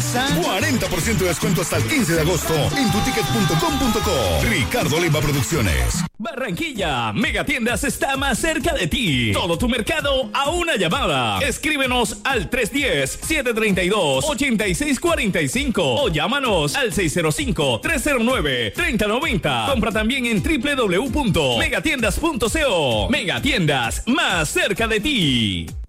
casa. 40% de descuento hasta el 15 de agosto en tuticket.com.co. Ricardo Leiva Producciones. Barranquilla, Megatiendas está más cerca de ti. Todo tu mercado a una llamada. Escríbenos al 310-732-8645 o llámanos al 605-309-3090. Compra también en www.megatiendas.co. Megatiendas, más cerca de ti.